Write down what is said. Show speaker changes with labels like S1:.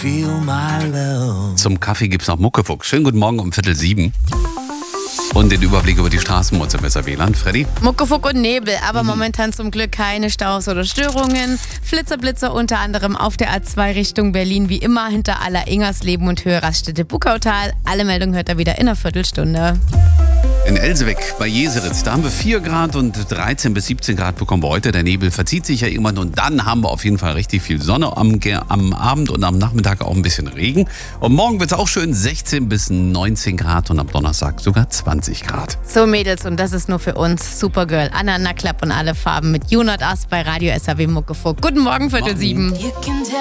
S1: feel my love.
S2: Zum Kaffee gibt's noch Muckefuchs. Schönen guten Morgen um 6:45. Und den Überblick über die Straßen im WhatsApp-WLAN. Freddy?
S3: Muckefuck und Nebel, aber momentan zum Glück keine Staus oder Störungen. Blitzer unter anderem auf der A2 Richtung Berlin, wie immer hinter Aller-Ingersleben und Höhe Raststätte Buckautal. Alle Meldungen hört er wieder in einer Viertelstunde.
S2: In Elsewick bei Jeseritz, da haben wir 4 Grad und 13 bis 17 Grad bekommen wir heute. Der Nebel verzieht sich ja irgendwann und dann haben wir auf jeden Fall richtig viel Sonne am Abend und am Nachmittag auch ein bisschen Regen. Und morgen wird es auch schön 16 bis 19 Grad und am Donnerstag sogar 20 Grad.
S3: So Mädels, und das ist nur für uns. Supergirl, Anna Naklapp und alle Farben mit You Not Us bei Radio SAW Muckefuck. Guten Morgen, 6:45.